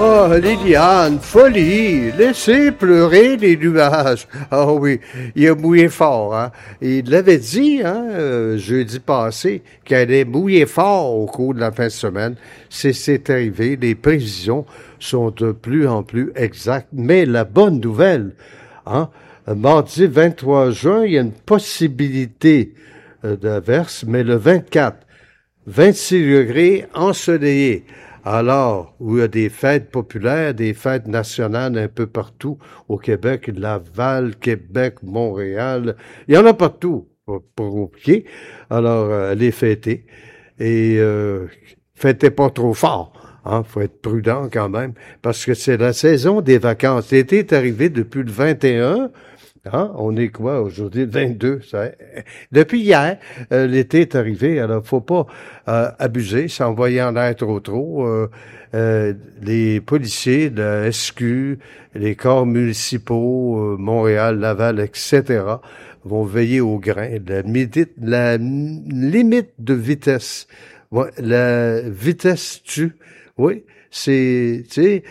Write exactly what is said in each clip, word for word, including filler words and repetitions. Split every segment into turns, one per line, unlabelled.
Oh, Liliane, folie! Laissez pleurer les nuages. Ah oh, oui, il a mouillé fort, hein. Il l'avait dit, hein, euh, jeudi passé, qu'il allait mouiller fort au cours de la fin de semaine. C'est, c'est arrivé. Les prévisions sont de plus en plus exactes. Mais la bonne nouvelle, hein, mardi vingt-trois juin, il y a une possibilité euh, d'averse, mais le vingt-quatre, vingt-six degrés ensoleillé. Alors, où il y a des fêtes populaires, des fêtes nationales un peu partout au Québec, Laval, Québec, Montréal, il y en a partout, pour, pour oublier. Alors, euh, allez fêter. Et euh, fêtez pas trop fort, hein, faut être prudent quand même, parce que c'est la saison des vacances. L'été est arrivé depuis le vingt et un. Hein? On est quoi aujourd'hui? Le vingt-deux. Ça, depuis hier, euh, l'été est arrivé, alors faut pas euh, abuser, s'envoyer en l'air trop trop. Euh, euh, les policiers de la S Q, les corps municipaux, euh, Montréal, Laval, et cetera, vont veiller au grain. La, midi, la limite de vitesse, ouais, la vitesse tue, oui. C'est, tu sais,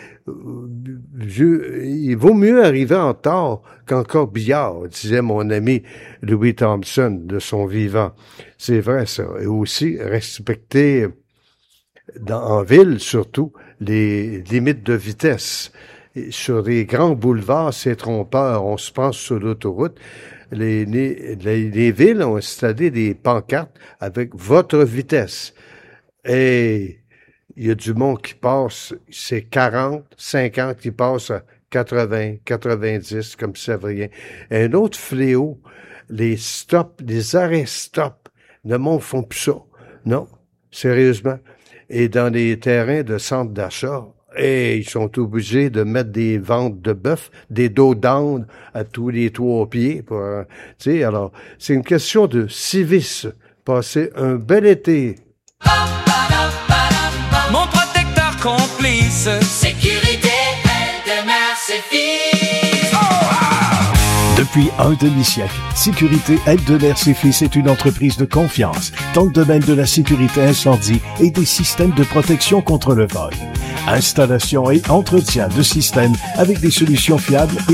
je, il vaut mieux arriver en retard qu'en corbillard, disait mon ami Louis Thompson de son vivant. C'est vrai, ça. Et aussi, respecter, dans, en ville surtout, les limites de vitesse. Et sur les grands boulevards, c'est trompeur. On se pense sur l'autoroute. Les, les, les villes ont installé des pancartes avec votre vitesse. Et il y a du monde qui passe, c'est quarante, cinquante qui passe à quatre-vingts, quatre-vingt-dix, comme si ça veut rien. Un autre fléau, les stops, les arrêts stop. Le monde font plus ça. Non, sérieusement. Et dans les terrains de centres d'achat, et ils sont obligés de mettre des ventes de bœuf, des dos d'âne à tous les trois pieds. Pour, euh, tu sais, alors, c'est une question de civisme. Passer un bel été.
Mon protecteur complice. Sécurité, elle demeure ses fils. Oh!
Depuis un demi-siècle, Sécurité Eldener ses fils est une entreprise de confiance dans le domaine de la sécurité incendie et des systèmes de protection contre le vol. Installation et entretien de systèmes avec des solutions fiables et